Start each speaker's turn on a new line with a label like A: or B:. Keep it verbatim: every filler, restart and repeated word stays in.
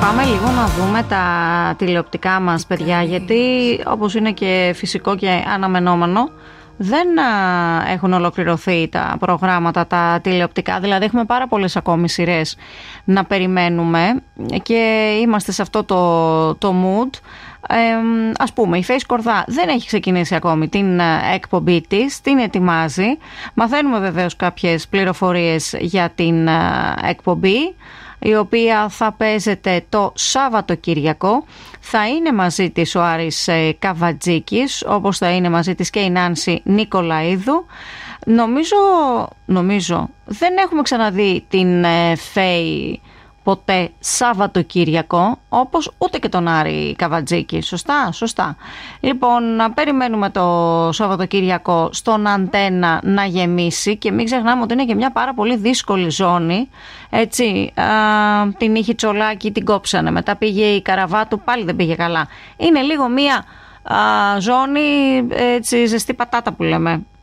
A: Πάμε λίγο να δούμε τα τηλεοπτικά μας, παιδιά, γιατί όπως είναι και φυσικό και αναμενόμενο, δεν έχουν ολοκληρωθεί τα προγράμματα τα τηλεοπτικά, δηλαδή έχουμε πάρα πολλές ακόμη σειρές να περιμένουμε και είμαστε σε αυτό το, το mood. Ε, ας πούμε, η Face Κορδά δεν έχει ξεκινήσει ακόμη την εκπομπή της, την ετοιμάζει. Μαθαίνουμε βεβαίως κάποιες πληροφορίες για την εκπομπή, η οποία θα παίζεται το Σαββατοκύριακο. Θα είναι μαζί της ο Άρης Καβατζίκης, όπως θα είναι μαζί της και η Νάνση Νικολαίδου. Νομίζω, νομίζω δεν έχουμε ξαναδεί την Φέη ποτέ Σαββατοκύριακο, όπως ούτε και τον Άρη Καβατζίκη. Σωστά, σωστά. Λοιπόν, να περιμένουμε το Σαββατοκύριακο στον Αντένα να γεμίσει και μην ξεχνάμε ότι είναι και μια πάρα πολύ δύσκολη ζώνη. Έτσι, α, την είχε Τσολάκη, την κόψανε. Μετά πήγε η Καραβάτου, πάλι δεν πήγε καλά. Είναι λίγο μια α, ζώνη, έτσι, ζεστή πατάτα που λέμε.